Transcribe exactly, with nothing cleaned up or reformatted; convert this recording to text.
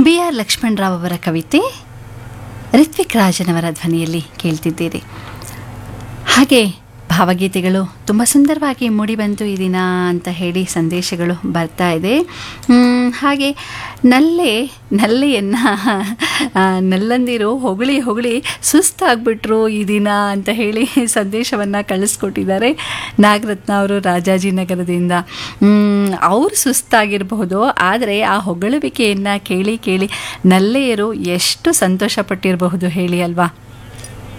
B R Lakshmanrao ಅವರ ಕವಿತೆ ರಿತ್ವಿಕ್ ರಾಜನವರ ಧ್ವನಿಯಲ್ಲಿ ಕೇಳ್ತಿದ್ದೀರಿ. ಹಾಗೆ ಭಾವಗೀತೆಗಳು ತುಂಬ ಸುಂದರವಾಗಿ ಮೂಡಿಬಂತು ಈ ದಿನ ಅಂತ ಹೇಳಿ ಸಂದೇಶಗಳು ಬರ್ತಾ ಇದೆ. ಹಾಗೆ ನಲ್ಲೆ ನಲ್ಲೆಯನ್ನು ನಲ್ಲಂದಿರು ಹೊಗಳಿ ಹೊಗಳಿ ಸುಸ್ತಾಗ್ಬಿಟ್ರು ಈ ದಿನ ಅಂತ ಹೇಳಿ ಸಂದೇಶವನ್ನು ಕಳಿಸ್ಕೊಟ್ಟಿದ್ದಾರೆ ನಾಗರತ್ನ ಅವರು ರಾಜಾಜಿನಗರದಿಂದ. ಅವರು ಸುಸ್ತಾಗಿರಬಹುದು, ಆದರೆ ಆ ಹೊಗಳುವಿಕೆಯನ್ನು ಕೇಳಿ ಕೇಳಿ ನಲ್ಲೆಯರು ಎಷ್ಟು ಸಂತೋಷಪಟ್ಟಿರಬಹುದು ಹೇಳಿ ಅಲ್ವಾ.